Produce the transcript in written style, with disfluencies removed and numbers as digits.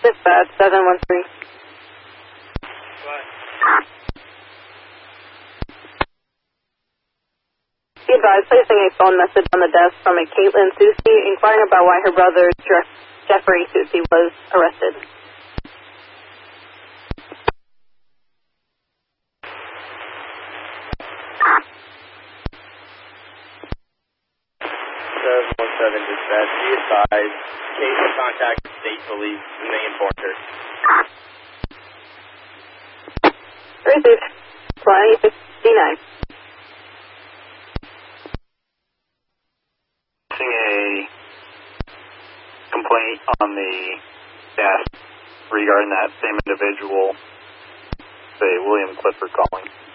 Dispatch 713. What? Be advised, placing a phone message on the desk from a Caitlin Susie inquiring about why her brother Jeffrey Susie was arrested. Dispatch, be advised, case contacted state police and they informed her. Received 2069. Seeing a complaint on the desk regarding that same individual, say William Clifford calling.